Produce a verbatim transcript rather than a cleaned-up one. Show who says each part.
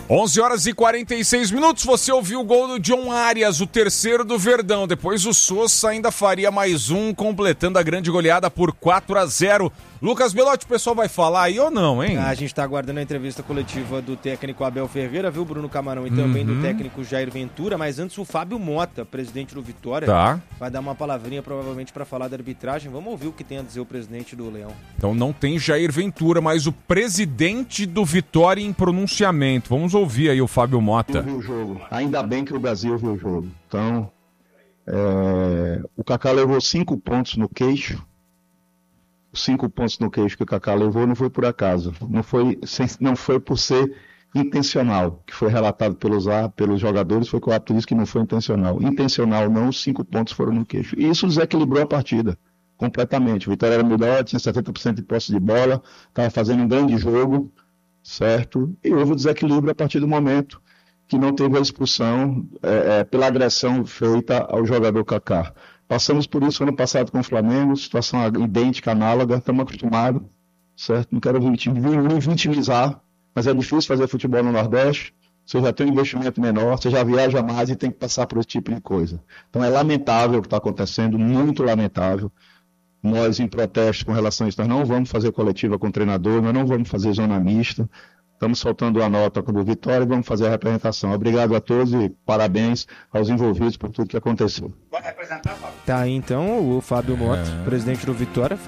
Speaker 1: onze horas e quarenta e seis minutos, você ouviu o gol do John Arias, o terceiro do Verdão. Depois o Sousa ainda faria mais um, completando a grande goleada por quatro a zero. Lucas Belotti, o pessoal vai falar aí ou não, hein?
Speaker 2: Ah, a gente tá aguardando a entrevista coletiva do técnico Abel Ferreira, viu, Bruno Camarão, e também
Speaker 1: uhum.
Speaker 2: do técnico Jair Ventura, mas antes o Fábio Mota, presidente do Vitória,
Speaker 1: tá.
Speaker 2: vai dar uma palavrinha provavelmente para falar da arbitragem. Vamos ouvir o que tem a dizer o presidente do Leão.
Speaker 1: Então não tem Jair Ventura, mas o presidente do Vitória em pronunciamento. Vamos ouvir aí o Fábio Mota.
Speaker 3: Eu vi o jogo. Ainda bem que o Brasil viu o jogo. Então, é... o Kaká levou cinco pontos no queixo. Os cinco pontos no queixo que o Kaká levou não foi por acaso. Não foi, não foi por ser intencional, que foi relatado pelos, pelos jogadores, foi que o árbitro disse que não foi intencional. Intencional não, os cinco pontos foram no queixo. E isso desequilibrou a partida completamente. O Vitória era melhor, tinha setenta por cento de posse de bola, estava fazendo um grande jogo, certo? E houve o desequilíbrio a partir do momento que não teve a expulsão é, é, pela agressão feita ao jogador Kaká. Passamos por isso ano passado com o Flamengo, situação idêntica, análoga, estamos acostumados, certo? Não quero me vitimizar, mas é difícil fazer futebol no Nordeste, você já tem um investimento menor, você já viaja mais e tem que passar por esse tipo de coisa. Então é lamentável o que está acontecendo, muito lamentável. Nós, em protesto com relação a isso, nós não vamos fazer coletiva com o treinador, nós não vamos fazer zona mista. Estamos soltando a nota com o Vitória e vamos fazer a representação. Obrigado a todos e parabéns aos envolvidos por tudo que aconteceu.
Speaker 2: Tá aí então o Fábio Mota, é. presidente do Vitória.